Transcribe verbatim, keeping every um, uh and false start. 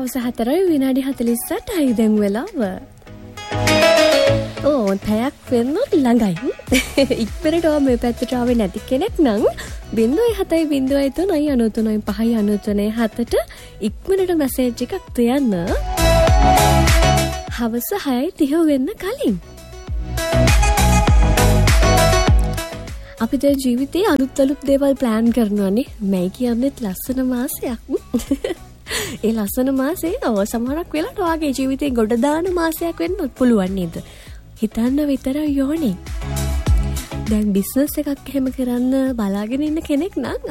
හවස හතරයි විනාඩි හතළිස් අටයි දැන් වෙලාව. ඕ පැයක් වෙන්නත් ළඟයි. ඉක්මනට ඔය මේ පැත්තට ආවේ නැති කෙනෙක් නම් බිංදුවයි හතයි බිංදුවයි තුනයි අනූ තුනයි පහයි අනූ තුනයි හතට ඉක්මනට මැසේජ් එකක් තියන්න. හවස හයයි තිහ වෙන්න කලින්. අපි දැන් ජීවිතේ අලුත් අලුත් දේවල් ප්ලෑන් කරනවානේ. මයි කියන්නේත් ලස්සන මාසයක්. ඒ ලස්සන මාසේ ඔය සමහරක් වෙලාවට ඔයාගේ ජීවිතේ ගොඩ දාන මාසයක් වෙන්නත් පුළුවන් නේද? හිතන්න විතරයි යෝනේ. දැන් බිස්නස් එකක් එහෙම කරන්න බලාගෙන ඉන්න කෙනෙක් නම්